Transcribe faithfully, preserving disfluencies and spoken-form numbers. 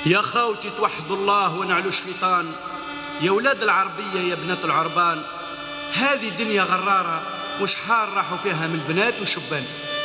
يا خاوتي توحدوا الله ونعلو الشيطان، يا ولاد العربية يا بنات العربان، هذه دنيا غرارة وشحال راحوا فيها من بنات وشبان.